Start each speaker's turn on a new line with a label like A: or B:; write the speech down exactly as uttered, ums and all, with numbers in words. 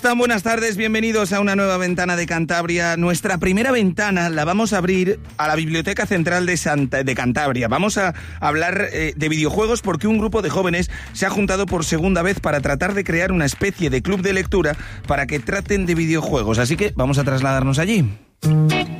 A: Tan buenas tardes, bienvenidos a una nueva ventana de Cantabria. Nuestra primera ventana la vamos a abrir a la Biblioteca Central de, Santa, de Cantabria. Vamos a hablar eh, de videojuegos porque un grupo de jóvenes se ha juntado por segunda vez para tratar de crear una especie de club de lectura para que traten de videojuegos. Así que vamos a trasladarnos allí.